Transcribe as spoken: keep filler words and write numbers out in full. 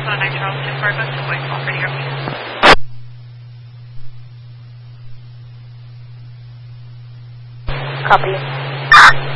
one nine Charles two four, go to voicemail for the airplane. Copy.